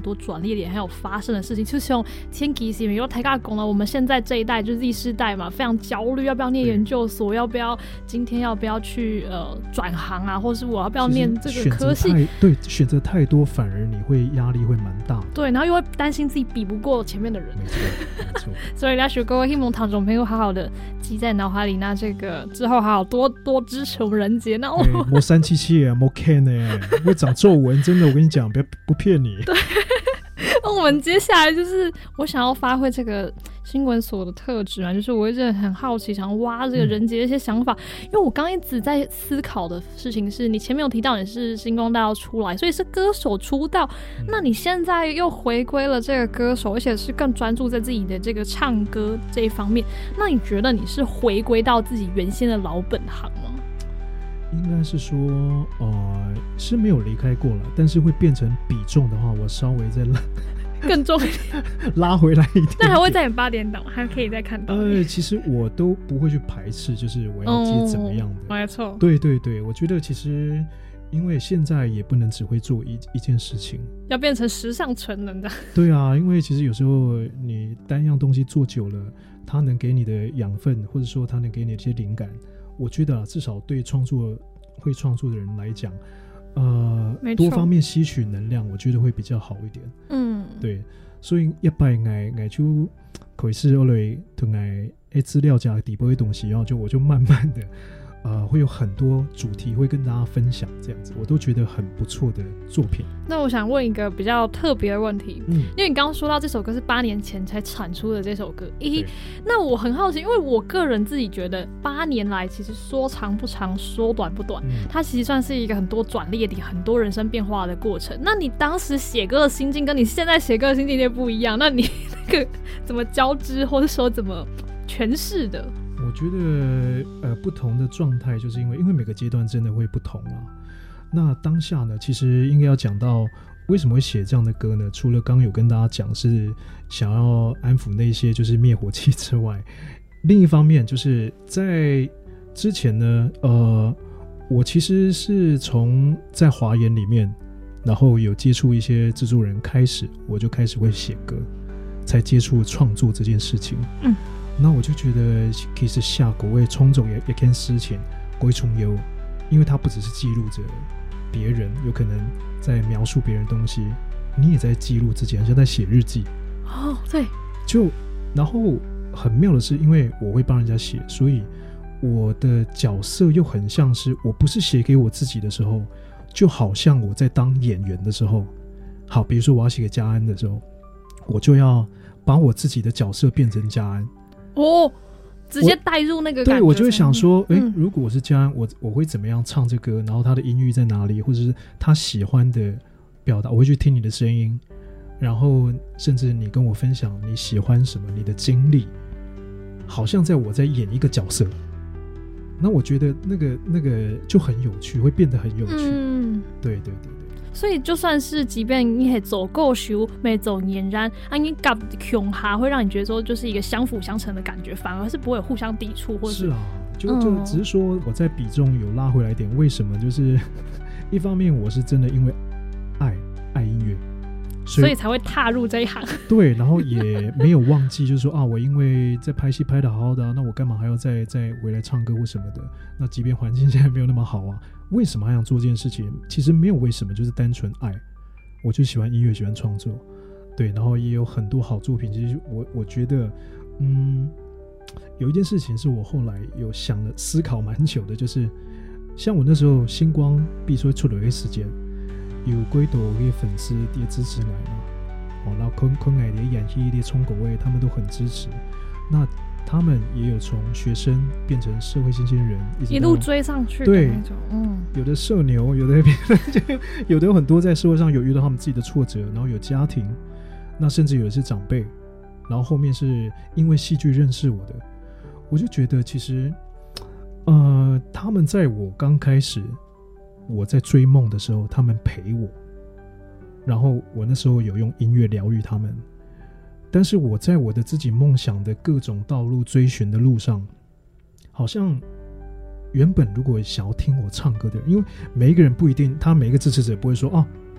多转捩点还有发生的事情，就像天其实有台大讲了，我们现在这一代就是 Z 世代嘛，非常焦虑，要不要念研究所，要不要今天要不要去转行啊，或是我要不要念这个科系， 对，选择太多反而你会压力会蛮大的， 对，然后又会担心自己比不过前面的人， 没错所以各位希望听众朋友好好的记在脑海里，那这个之后好好多支持我们人杰，那我摸377啊，摸 Ken 会长皱纹，真的我跟你讲，不骗你。 对，那我们接下来就是我想要发挥这个新闻所的特质嘛，就是我一直很好奇，想挖这个人杰的一些想法，因为我刚一直在思考的事情是，你前面有提到你是星光大道出来，所以是歌手出道，那你现在又回归了这个歌手，而且是更专注在自己的这个唱歌这一方面，那你觉得你是回归到自己原先的老本行吗？ 应该是说是没有离开过了，但是会变成比重的话，我稍微再更重一点拉回来一点点。 那还会再演8点档，还可以再看到其实我都不会去排斥，就是我要接怎么样的， 没错， 对对对，我觉得其实因为现在也不能只会做一件事情， 要变成时尚全能的。对啊，因为其实有时候你单样东西做久了，它能给你的养分，或者说它能给你的一些灵感，我觉得至少对会创作的人来讲，多方面吸取能量，我觉得会比较好一点。对，所以一摆我就可以是我来同我资料夹底部的东西，然后我就慢慢的。会有很多主题会跟大家分享，这样子我都觉得很不错的作品。 那我想问一个比较特别的问题，因为你刚刚说到这首歌是8年前才产出的这首歌，那我很好奇，因为我个人自己觉得8年来其实说长不长，说短不短，它其实算是一个很多转捩点、很多人生变化的过程。那你当时写歌的心境跟你现在写歌的心境也不一样，那你那个怎么交织，或者说怎么诠释的？ 我觉得不同的状态，就是因为每个阶段真的会不同啊。那当下呢，其实应该要讲到为什么会写这样的歌呢？除了刚刚有跟大家讲是想要安抚那些就是灭火器之外，另一方面就是在之前呢，我其实是从在华研里面，然后有接触一些制作人开始，我就开始会写歌，才接触创作这件事情。那我就觉得其实下各位创作一件事情各位重要，因为它不只是记录着别人，有可能在描述别人的东西，你也在记录自己，好像在写日记。 对， 然后很妙的是，因为我会帮人家写，所以我的角色又很像是我不是写给我自己的时候，就好像我在当演员的时候，好，比如说我要写给嘉安的时候，我就要把我自己的角色变成嘉安。 直接带入那个感觉。 对，我就会想说如果我是嘉安，我会怎么样唱这歌，然后他的音域在哪里，或者是他喜欢的表达，我会去听你的声音，然后甚至你跟我分享你喜欢什么，你的经历，好像我在演一个角色。那我觉得那个就很有趣，会变得很有趣。对对对。 所以就算是即便你还走够熟没走俨然你夹穷下，会让你觉得说就是一个相辅相成的感觉，反而是不会互相抵触，或是就只是说我在比重有拉回来一点。为什么？就是一方面我是真的因为爱音乐， 所以才会踏入这一行。 对，然后也没有忘记就是说我因为在拍戏拍得好好的那我干嘛还要再回来唱歌或什么的？那即便环境现在没有那么好为什么还想做这件事情？其实没有为什么，就是单纯爱，我就喜欢音乐，喜欢创作。对，然后也有很多好作品。其实我觉得有一件事情是我后来有想了思考蛮久的，就是像我那时候星光必须出了一个时间，有几多的粉丝也支持我嘛，然后昆爱的演戏的冲狗位他们都很支持。那他们也有从学生变成社会新鲜人， 一路追上去的那种。 有的社牛，有的有很多在社会上有遇到他们自己的挫折，然后有家庭，那甚至有的是长辈，然后后面是因为戏剧认识我的。我就觉得其实他们在我刚开始我在追梦的时候，他们陪我，然后我那时候有用音乐疗愈他们。但是我在我的自己梦想的各种道路追寻的路上，好像原本如果想要听我唱歌的人，因为每一个人不一定，他每一个支持者不会说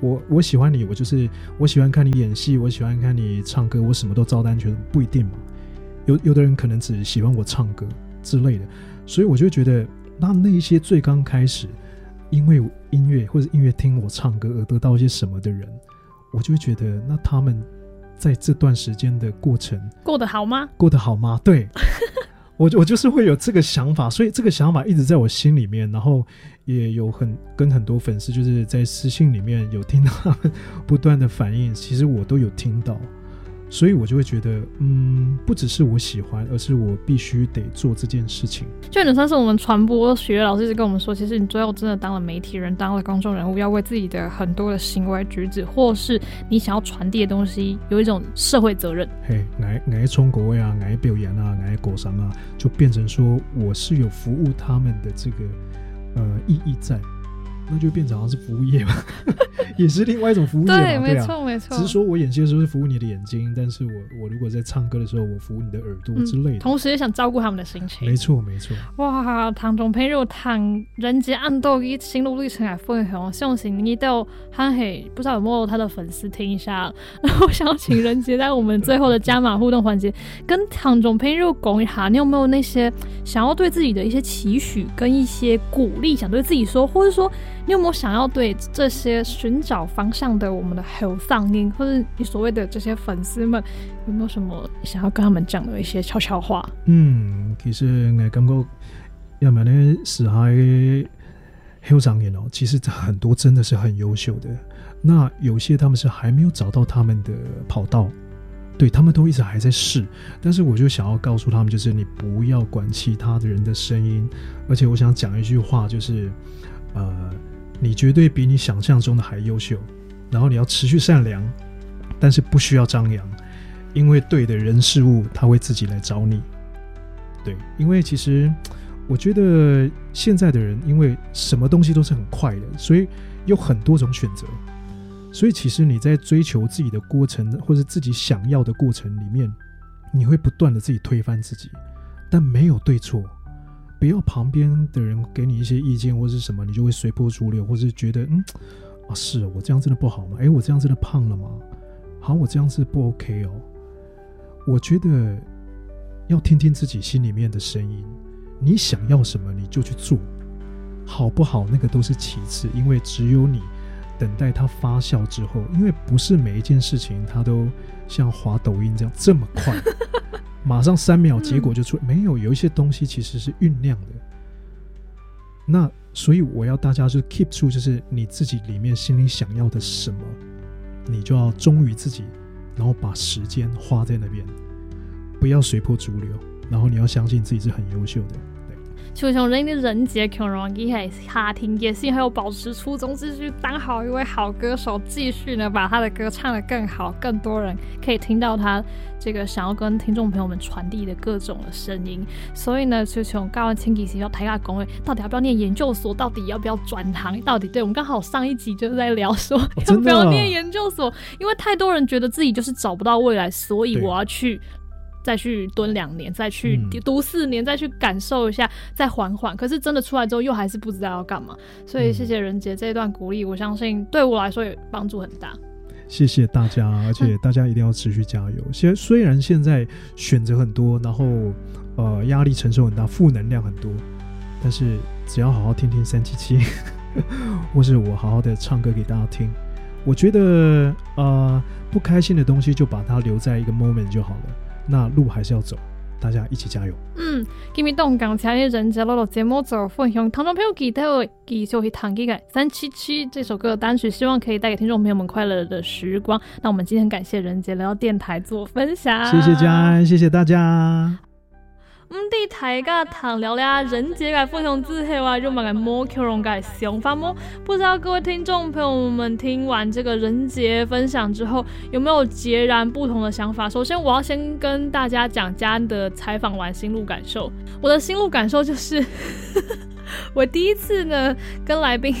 我喜欢你，我喜欢看你演戏，我喜欢看你唱歌，我什么都照单全收，不一定嘛。有的人可能只喜欢我唱歌之类的，所以我就觉得那一些最刚开始因为音乐或者音乐听我唱歌而得到一些什么的人，我就会觉得那他们在这段时间的过程过得好吗？ 过得好吗？对。我就是会有这个想法，所以这个想法一直在我心里面，然后也有跟很多粉丝就是在私信里面有听到他们不断的反应，其实我都有听到，所以我就会觉得不只是我喜欢，而是我必须得做这件事情。 就有点像是我们传播学老师一直跟我们说，其实你最后真的当了媒体人，当了公众人物，要为自己的很多的行为举止或是你想要传递的东西有一种社会责任。 嘿，我冲国位啊，我表演啊，我果商啊，就变成说我是有服务他们的这个意义在，那就变成好像是服务业嘛也是另外一种服务业嘛。 对，没错没错。 只是说我演戏的时候是服务你的眼睛，但是我如果在唱歌的时候我服务你的耳朵之类的， 同时也想照顾他们的心情。 没错没错。 哇，唐仲平如唐人杰按豆一心路历程来分享，相信你都很黑，不知道有没有他的粉丝听一下。然后我想请人杰在我们最后的加码互动环节跟唐仲平如讲一下，你有没有那些想要对自己的一些期许跟一些鼓励想对自己说，或者说你有没有想要对这些寻找方向的我们的后上音，或者你所谓的这些粉丝们，有没有什么想要跟他们讲的一些悄悄话？ 其实我感觉要么呢是还后上音其实很多真的是很优秀的，那有些他们是还没有找到他们的跑道，对，他们都一直还在试，但是我就想要告诉他们，就是你不要管其他的人的声音，而且我想讲一句话，就是你绝对比你想象中的还优秀，然后你要持续善良，但是不需要张扬，因为对的人事物他会自己来找你。对，因为其实我觉得现在的人因为什么东西都是很快的，所以有很多种选择，所以其实你在追求自己的过程或者自己想要的过程里面，你会不断的自己推翻自己，但没有对错，不要旁边的人给你一些意见或是什么，你就会随波逐流，或是觉得是我这样真的不好吗？我这样真的胖了吗？好，我这样是不 OK 哦。我觉得要听听自己心里面的声音，你想要什么你就去做，好不好那个都是其次，因为只有你等待它发酵之后，因为不是每一件事情它都像滑抖音这么快马上3秒结果就出没有一些东西其实是酝酿的。那所以我要大家就 keep 住，就是你自己里面心里想要的什么，你就要忠于自己，然后把时间花在那边，不要随波逐流，然后你要相信自己是很优秀的。 就像人杰强容易还夏天也是还有保持初衷，继续当好一位好歌手，继续呢把他的歌唱得更好，更多人可以听到他这个想要跟听众朋友们传递的各种的声音。所以呢，就从高安清其实要台下讲，到底要不要念研究所，到底要不要转行，到底对我们刚好上一集就是在聊说要不要念研究所，因为太多人觉得自己就是找不到未来，所以我要再去蹲2年，再去读4年，再去感受一下，再缓缓。可是真的出来之后，又还是不知道要干嘛。所以谢谢人杰这一段鼓励，我相信对我来说也帮助很大。 谢谢大家，而且大家一定要持续加油。虽然现在选择很多，然后压力承受很大，负能量很多，但是只要好好听听377，或是我好好的唱歌给大家听，我觉得不开心的东西就把它留在一个 moment 就好了。那路还是要走，大家一起加油。 今日动感强烈人杰乐乐节目组分享听众朋友记得继续去弹起来377这首歌的单曲，希望可以带给听众朋友们快乐的时光。那我们今天感谢人杰来到电台做分享， 谢谢嘉安，谢谢大家。 伫台甲谈聊聊人杰的分享之后啊，就蛮个摸 Q 龙的想法摸。不知道各位听众朋友们听完这个人杰分享之后，有没有截然不同的想法？首先，我要先跟大家讲嘉安的采访完心路感受。我的心路感受就是，我第一次呢跟来宾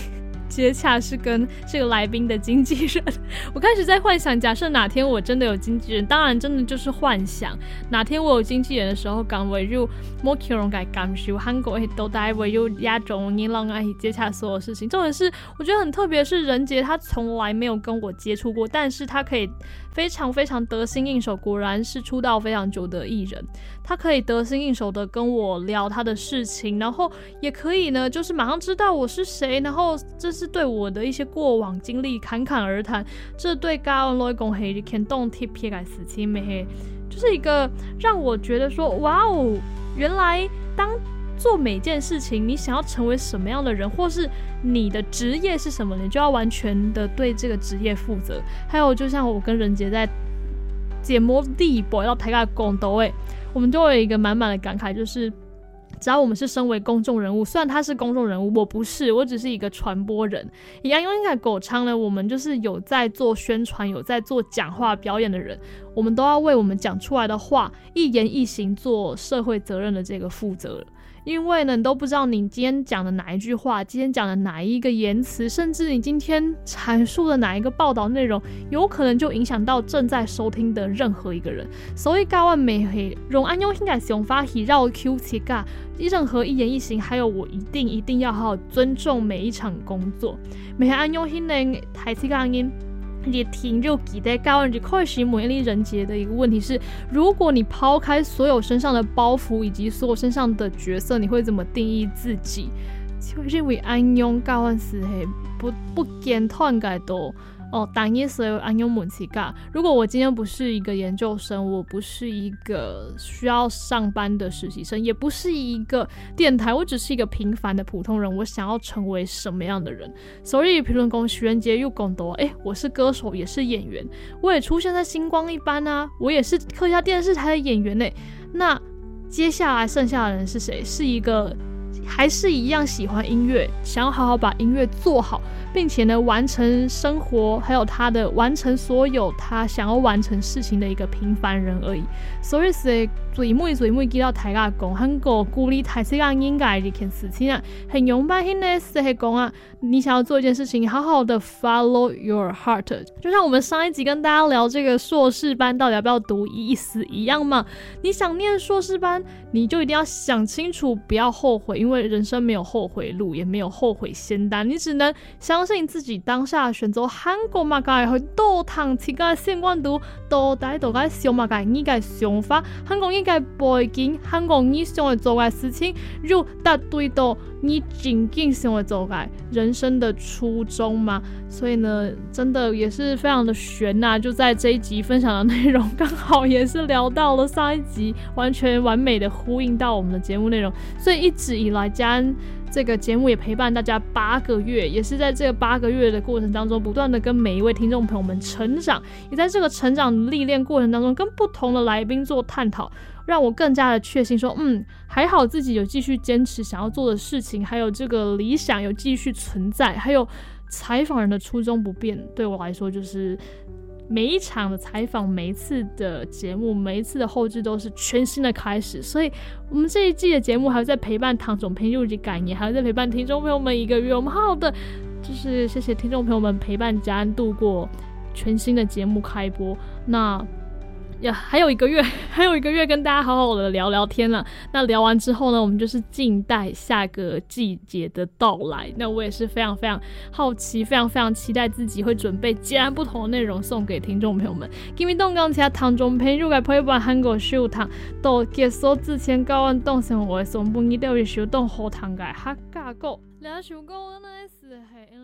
接洽是跟这个来宾的经纪人。我开始在幻想，假设哪天我真的有经纪人，当然真的就是幻想。哪天我有经纪人的时候，讲为就冇可能该感受韩国都带为就亚洲人让爱接洽所有事情。重点是，我觉得很特别是仁杰他从来没有跟我接触过，但是他可以非常非常得心应手，果然是出道非常久的艺人，他可以得心应手的跟我聊他的事情，然后也可以呢，就是马上知道我是谁，然后这是对我的一些过往经历侃侃而谈，这对嘉恩來講係牽動貼撇嘅事情咩？就是一個讓我覺得說，哇哦，原來當做每件事情，你想要成為什麼樣的人，或是你的職業是什麼，你就要完全的對這個職業負責。還有就像我跟仁杰在節目第一步到大家講到誒，我們就有一個滿滿的感慨，就是只要我們是身為公眾人物，雖然他是公眾人物，我不是，我只是一個傳播人。一樣用應該狗昌呢，我們就是有在做宣傳，有在做講話表演的人，我們都要為我們講出來的話一言一行做社會責任的這個負責了。因為呢，你都不知道你今天講的哪一句話，今天講的哪一個言辭，甚至你今天闡述的哪一個報道內容，有可能就影響到正在收聽的任何一個人。所以嘉恩未係用安用應該想法去繞 Q 切噶，任何一言一行，還有我一定要好好尊重每一場工作。未係安用迄個台詞嘅音。也聽就記得嘉恩就開始問你仁杰的一個問題是，如果你拋開所有身上的包袱以及所有身上的角色，你會怎麼定義自己？就認為安用嘉恩是不簡單嘅多單一所有安用問題噶。如果我今天不是一個研究生，我不是一個需要上班的實習生，也不是一個電台，我只是一個平凡的普通人，我想要成為什麼樣的人？所以評論講許仁杰又講到，我是歌手，也是演員，我也出現在星光一班啊，我也是客家電視台的演員那接下來剩下的人是誰？是一個還是一樣喜歡音樂，想要好好把音樂做好，並且呢完成生活，還有他的完成所有他想要完成事情的一個平凡人而已。所以是最尾記到大家講，韓國鼓勵大家應該一件事情啊，很勇敢性的是講啊，你想要做一件事情，好好的 follow your heart。就像我們上一集跟大家聊這個碩士班到底要不要讀意思一樣嘛，你想念碩士班，你就一定要想清楚，不要後悔，因為人生沒有後悔路，也沒有後悔仙丹，你只能相信自己當下選擇韓國嘛該去多趟自己相關度，到底到底想嘛該你嘅想法，韓國應該背景，韓國你想要做嘅事情，就達對到你真正想要做嘅人生的初衷嘛。所以呢，真的也是非常的懸啊，就在這一集分享的內容，剛好也是聊到了上一集，完全完美的呼應到我們的節目內容。所以一直以來嘉恩這個節目也陪伴大家8個月，也是在這個8個月的過程當中，不斷的跟每一位聽眾朋友們成長，也在這個成長歷練過程當中，跟不同的來賓做探討，讓我更加的確信說，還好自己有繼續堅持想要做的事情，還有這個理想有繼續存在，還有採訪人的初衷不變。對我來說，就是每一場的採訪，每一次的節目，每一次的後製都是全新的開始。所以我們這一季的節目還有在陪伴唐總編入及改年，還有在陪伴聽眾朋友們1個月，我們好好的就是謝謝聽眾朋友們陪伴嘉恩度過全新的節目開播。那還有一個月跟大家好好的聊聊天了。那聊完之後呢，我們就是靜待下個季節的到來。那我也是非常非常好奇，非常非常期待自己會準備截然不同的內容送給聽眾朋友們。今日當講起唐總編入嘅陪伴韓國秀堂，到結束之前嘉恩當成我嘅送本意到嘅秀當好堂嘅客家歌。兩首歌呢是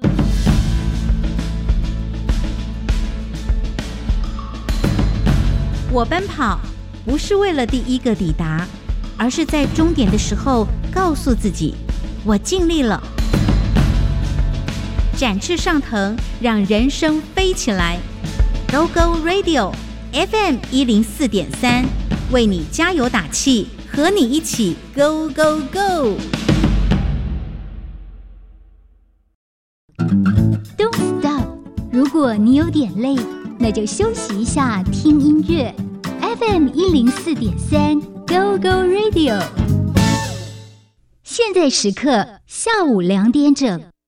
我奔跑不是为了第一个抵达，而是在终点的时候告诉自己，我尽力了。展翅上腾，让人生飞起来。Go Go Radio FM 104.3，为你加油打气，和你一起 Go Go Go。Don't stop， 如果你有点累，那就休息一下，听音乐。FM 104.3 Go Go Radio， 现在时刻下午2点整。